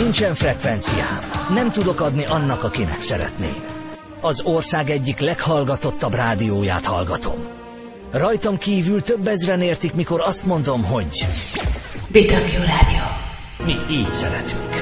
Nincsen frekvenciám, nem tudok adni annak, akinek szeretném. Az ország egyik leghallgatottabb rádióját hallgatom. Rajtam kívül több ezren értik, mikor azt mondom, hogy... BW Rádió. Mi így szeretünk.